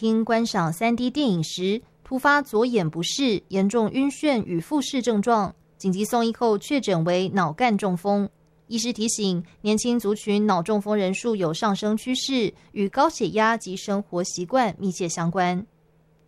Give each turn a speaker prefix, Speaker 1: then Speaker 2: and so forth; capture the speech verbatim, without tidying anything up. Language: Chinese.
Speaker 1: 厅观赏 三 D 电影时，突发左眼不适、严重晕眩与复视症状，紧急送医后确诊为脑干中风。医师提醒，年轻族群脑中风人数有上升趋势，与高血压及生活习惯密切相关。